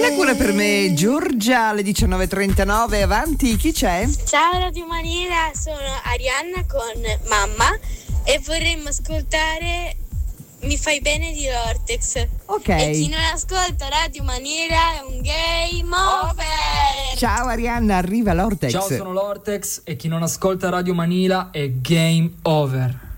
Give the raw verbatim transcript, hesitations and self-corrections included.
La cura per me, Giorgia, alle diciannove e trentanove, avanti, chi c'è? Ciao Radio Maniera, sono Arianna con mamma e vorremmo ascoltare Mi fai bene di Lortex. Ok. E chi non ascolta Radio Maniera è un game over. Ciao Arianna, arriva l'Ortex. Ciao, sono l'Ortex e chi non ascolta Radio Manila è game over.